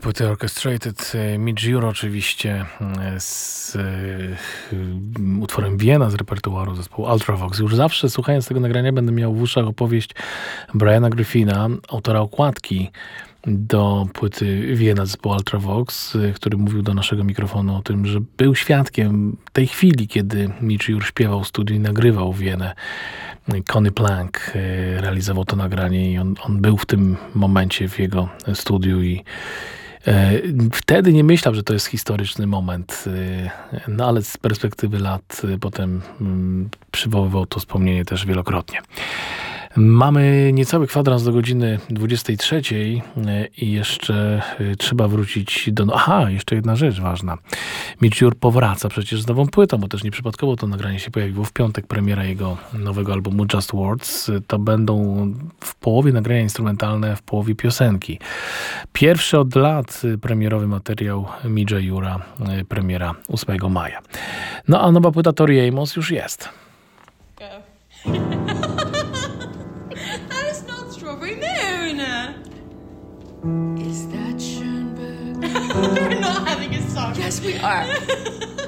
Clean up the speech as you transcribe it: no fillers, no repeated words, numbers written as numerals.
płyty Orchestrated. Midge Ure oczywiście z utworem Vienna z repertuaru zespołu Ultravox. Już zawsze słuchając tego nagrania będę miał w uszach opowieść Briana Griffina, autora okładki do płyty Vienna zespołu Ultravox, który mówił do naszego mikrofonu o tym, że był świadkiem tej chwili, kiedy Midge Ure śpiewał w studiu i nagrywał Wienę. Conny Plank realizował to nagranie i on był w tym momencie w jego studiu i wtedy nie myślał, że to jest historyczny moment, no ale z perspektywy lat potem przywoływał to wspomnienie też wielokrotnie. Mamy niecały kwadrans do godziny 23 i jeszcze trzeba wrócić do... jeszcze jedna rzecz ważna. Midge Ure powraca przecież z nową płytą, bo też nieprzypadkowo to nagranie się pojawiło w piątek, premiera jego nowego albumu Just Words. To będą w połowie nagrania instrumentalne, w połowie piosenki. Pierwszy od lat premierowy materiał Midge'a Ure'a, premiera 8 maja. No a nowa płyta Tori Amos już jest. Is that Schoenberg? We're not having a song. Yes, we are.